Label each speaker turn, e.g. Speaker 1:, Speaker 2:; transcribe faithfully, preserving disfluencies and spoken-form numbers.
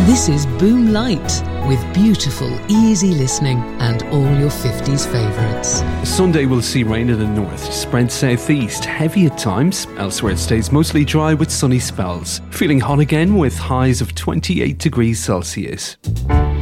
Speaker 1: This is Boom Light, with beautiful, easy listening and all your fifties favourites.
Speaker 2: Sunday will see rain in the north, spread southeast, heavy at times. Elsewhere it stays mostly dry with sunny spells. Feeling hot again with highs of twenty-eight degrees Celsius.